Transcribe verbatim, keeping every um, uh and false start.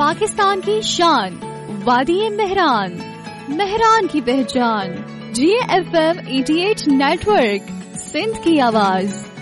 पाकिस्तान की शान, वादी मेहरान, मेहरान की पहचान, जी एफ एम अठासी नेटवर्क, सिंध की आवाज।